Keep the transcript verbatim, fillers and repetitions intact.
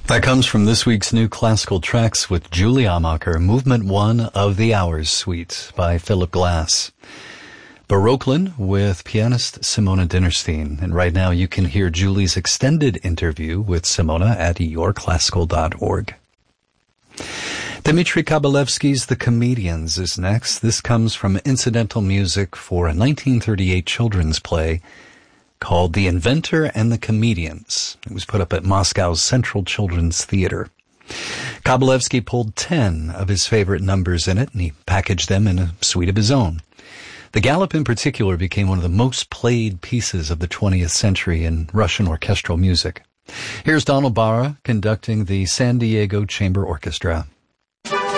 That comes from this week's New Classical Tracks with Julie Amacher, Movement One of the Hours Suite by Philip Glass. Baroquelin with pianist Simona Dinnerstein. And right now you can hear Julie's extended interview with Simona at your classical dot org. Dmitri Kabalevsky's The Comedians is next. This comes from incidental music for a nineteen thirty-eight children's play called The Inventor and the Comedians. It was put up at Moscow's Central Children's Theater. Kabalevsky pulled ten of his favorite numbers in it, and he packaged them in a suite of his own. The Galop in particular became one of the most played pieces of the twentieth century in Russian orchestral music. Here's Donald Barra conducting the San Diego Chamber Orchestra.